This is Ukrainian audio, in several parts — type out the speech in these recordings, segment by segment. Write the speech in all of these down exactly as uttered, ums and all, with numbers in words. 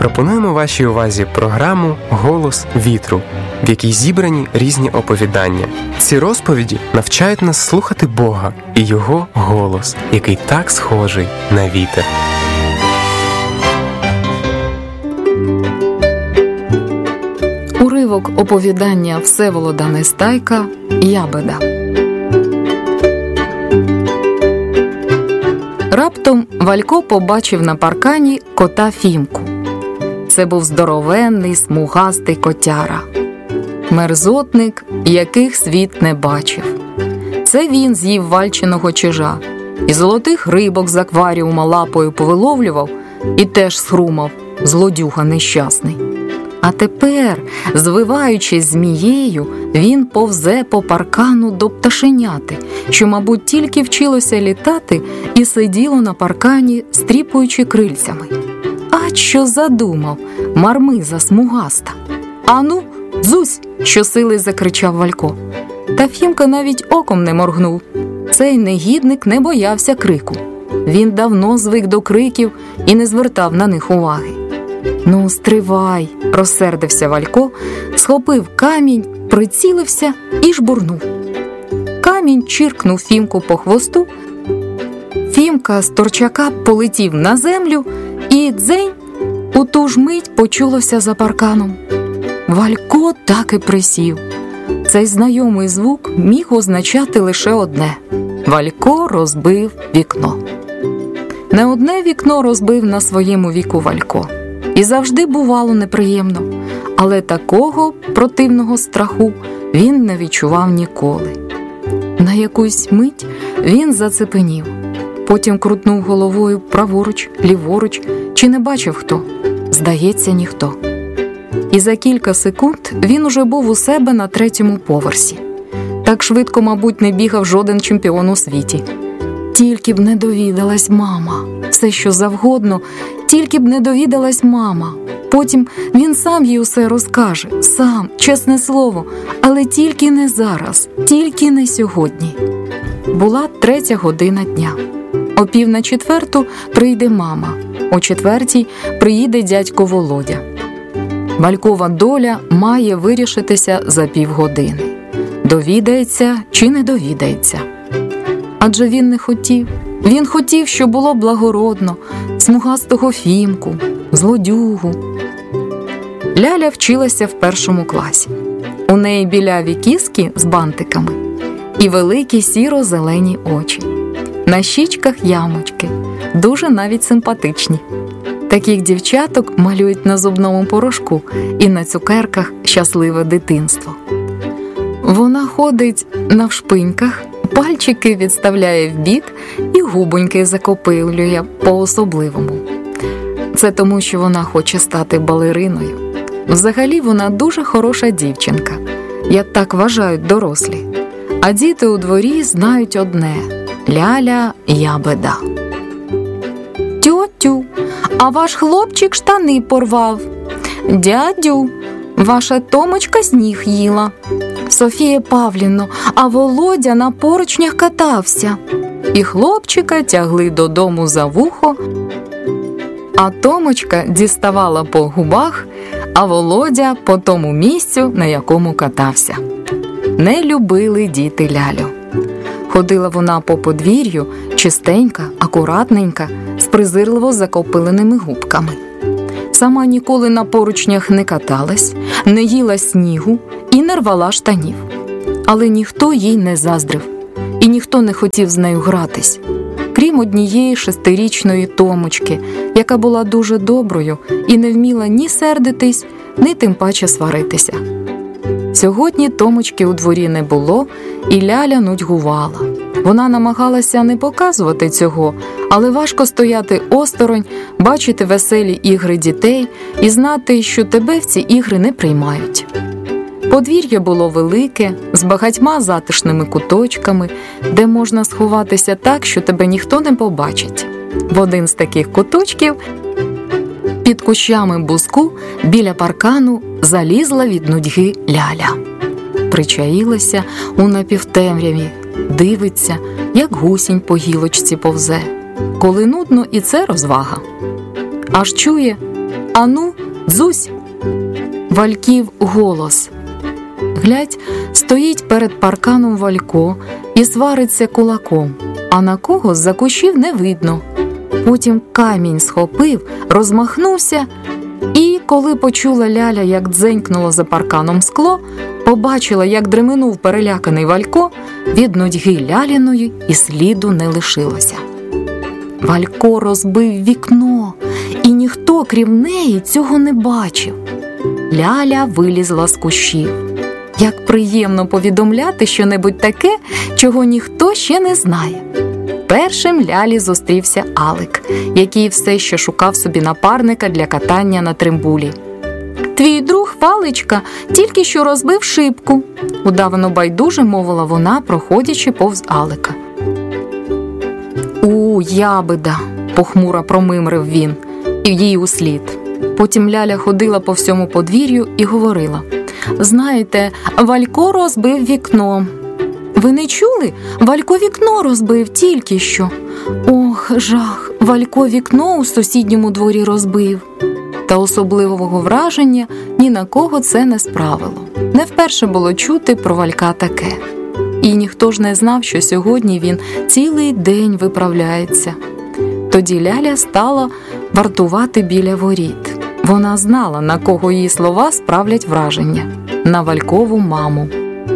Пропонуємо вашій увазі програму «Голос вітру», в якій зібрані різні оповідання. Ці розповіді навчають нас слухати Бога і Його голос, який так схожий на вітер. Уривок оповідання Всеволода Нестайка «Ябеда». Раптом Валько побачив на паркані кота Фімку. Це був здоровенний, смугастий котяра. Мерзотник, яких світ не бачив. Це він з'їв Вальчиного чижа. І золотих рибок з акваріума лапою повиловлював і теж схрумав, злодюга нещасний. А тепер, звиваючись змією, він повзе по паркану до пташеняти, що, мабуть, тільки вчилося літати і сиділо на паркані, стріпуючи крильцями. А що задумав мармиза смугаста? «Ану, дзусь!» – щосили закричав Валько. Та Фімка навіть оком не моргнув. Цей негідник не боявся крику. Він давно звик до криків і не звертав на них уваги. «Ну, стривай!» – розсердився Валько, схопив камінь, прицілився і жбурнув. Камінь чиркнув Фімку по хвосту, Фімка з торчака полетів на землю і дзень, у ту ж мить почулося за парканом. Валько так і присів. Цей знайомий звук міг означати лише одне – Валько розбив вікно. Не одне вікно розбив на своєму віку Валько. І завжди бувало неприємно, але такого противного страху він не відчував ніколи. На якусь мить він зацепенів, потім крутнув головою праворуч, ліворуч, чи не бачив хто? Здається, ніхто. І за кілька секунд він уже був у себе на третьому поверсі. Так швидко, мабуть, не бігав жоден чемпіон у світі. Тільки б не довідалась мама, все що завгодно, тільки б не довідалась мама. Потім він сам їй усе розкаже, сам, чесне слово, але тільки не зараз, тільки не сьогодні. Була третя година дня. О пів на четверту прийде мама, о четвертій приїде дядько Володя. Валькова доля має вирішитися за півгодини. Довідається чи не довідається. Адже він не хотів. Він хотів, щоб було благородно, смугастого Фімку, злодюгу. Ляля вчилася в першому класі. У неї біляві кіски з бантиками і великі сіро-зелені очі. На щічках ямочки, дуже навіть симпатичні. Таких дівчаток малюють на зубному порошку і на цукерках щасливе дитинство. Вона ходить навшпиньках, пальчики відставляє вбік і губоньки закопилює по-особливому. Це тому, що вона хоче стати балериною. Взагалі вона дуже хороша дівчинка, як так вважають дорослі. А діти у дворі знають одне – Ляля Ябеда. Тьотю, а ваш хлопчик штани порвав. Дядю, ваша Томочка сніг їла. Софія Павлівно, а Володя на поручнях катався. І хлопчика тягли додому за вухо, а Томочка діставала по губах, а Володя по тому місцю, на якому катався. Не любили діти Лялю. Ходила вона по подвір'ю, чистенька, акуратненька, з презирливо закопиленими губками. Сама ніколи на поручнях не каталась, не їла снігу і не рвала штанів. Але ніхто їй не заздрив, і ніхто не хотів з нею гратись, крім однієї шестирічної Томочки, яка була дуже доброю і не вміла ні сердитись, ні тим паче сваритися. Сьогодні Томочки у дворі не було, і Ляля нудьгувала. Вона намагалася не показувати цього, але важко стояти осторонь, бачити веселі ігри дітей і знати, що тебе в ці ігри не приймають. Подвір'я було велике, з багатьма затишними куточками, де можна сховатися так, що тебе ніхто не побачить. В один з таких куточків під кущами бузку біля паркану залізла від нудьги Ляля. Причаїлася у напівтемряві, дивиться, як гусінь по гілочці повзе. Коли нудно, і це розвага. Аж чує, Ану, дзусь!» Вальків голос. Глядь, стоїть перед парканом Валько і свариться кулаком, а на кого з-за кущів не видно. Потім камінь схопив, розмахнувся, і, коли почула Ляля, як дзенькнуло за парканом скло, побачила, як дременув переляканий Валько, від нудьги Ляліної і сліду не лишилося. Валько розбив вікно, і ніхто, крім неї, цього не бачив. Ляля вилізла з кущів. Як приємно повідомляти щонебудь таке, чого ніхто ще не знає. Першим Лялі зустрівся Алик, який все ще шукав собі напарника для катання на трембулі. «Твій друг Валечка тільки що розбив шибку», – удавано байдуже мовила вона, проходячи повз Алика. «У, ябеда!» – похмуро промимрив він, і їй услід. Потім Ляля ходила по всьому подвір'ю і говорила: «Знаєте, Валько розбив вікно». «Ви не чули? Валько вікно розбив тільки що». «Ох, жах, Валько вікно у сусідньому дворі розбив». Та особливого враження ні на кого це не справило. Не вперше було чути про Валька таке. І ніхто ж не знав, що сьогодні він цілий день виправляється. Тоді Ляля стала вартувати біля воріт. Вона знала, на кого її слова справлять враження – на Валькову маму.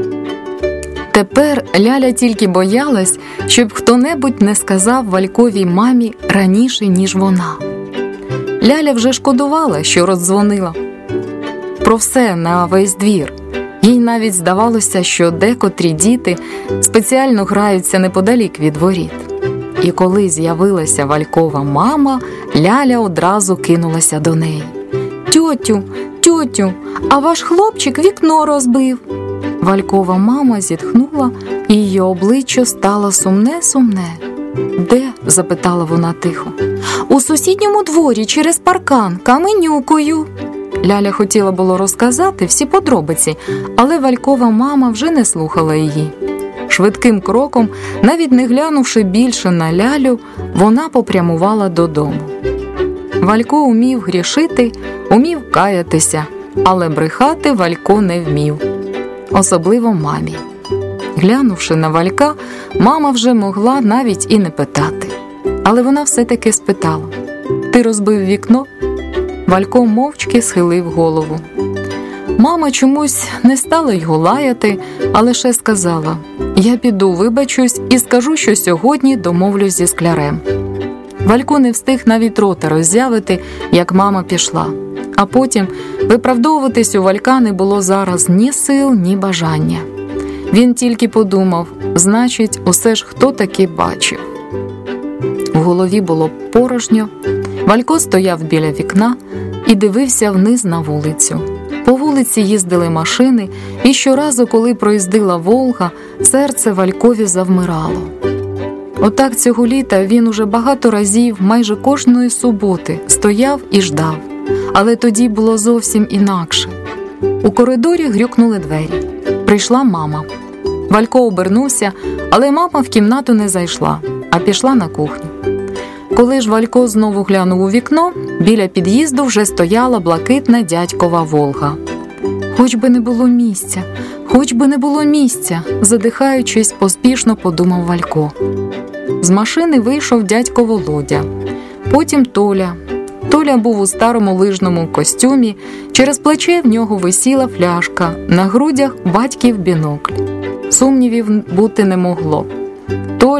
Тепер Ляля тільки боялась, щоб хто-небудь не сказав Вальковій мамі раніше, ніж вона. Ляля вже шкодувала, що роздзвонила про все на весь двір. Їй навіть здавалося, що декотрі діти спеціально граються неподалік від воріт. І коли з'явилася Валькова мама, Ляля одразу кинулася до неї. «Тьотю, тьотю, а ваш хлопчик вікно розбив». Валькова мама зітхнула, і її обличчя стало сумне-сумне. «Де?» – запитала вона тихо. «У сусідньому дворі через паркан, каменюкою». Ляля хотіла було розказати всі подробиці, але Валькова мама вже не слухала її. Швидким кроком, навіть не глянувши більше на Лялю, вона попрямувала додому. Валько умів грішити, умів каятися, але брехати Валько не вмів. Особливо мамі. Глянувши на Валька, мама вже могла навіть і не питати. Але вона все-таки спитала: «Ти розбив вікно?» Валько мовчки схилив голову. Мама чомусь не стала його лаяти, а лише сказала: «Я піду вибачусь і скажу, що сьогодні домовлюсь зі склярем». Валько не встиг навіть рота роззявити, як мама пішла. А потім виправдовуватись у Валька не було зараз ні сил, ні бажання. Він тільки подумав: значить, усе ж хто таки бачив. В голові було порожньо. Валько стояв біля вікна і дивився вниз на вулицю. По вулиці їздили машини, і щоразу, коли проїздила Волга, серце Валькові завмирало. Отак цього літа він уже багато разів, майже кожної суботи, стояв і ждав. Але тоді було зовсім інакше. У коридорі грюкнули двері. Прийшла мама. Валько обернувся, але мама в кімнату не зайшла, а пішла на кухню. Коли ж Валько знову глянув у вікно, біля під'їзду вже стояла блакитна дядькова Волга. «Хоч би не було місця, хоч би не було місця», задихаючись, поспішно подумав Валько. З машини вийшов дядько Володя, потім Толя. Толя був у старому лижному костюмі, через плече в нього висіла фляжка, на грудях батьків бінокль. Сумнівів бути не могло.